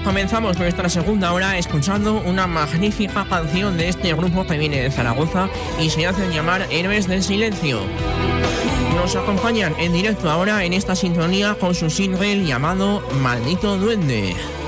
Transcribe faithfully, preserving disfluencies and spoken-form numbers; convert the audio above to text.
Comenzamos nuestra segunda hora escuchando una magnífica canción de este grupo que viene de Zaragoza y se hacen llamar Héroes del Silencio. Nos acompañan en directo ahora en esta sintonía con su single llamado Maldito Duende.